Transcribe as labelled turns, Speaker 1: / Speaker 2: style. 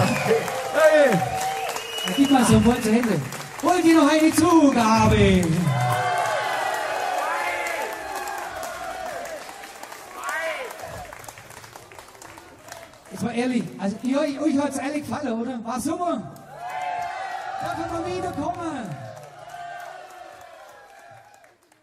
Speaker 1: Hey.
Speaker 2: Gib mal so ein Wort zur Hände. Wollt ihr noch eine Zugabe? Jetzt mal ehrlich, also euch hat es ehrlich gefallen, oder? War super? Darf man mal wiederkommen?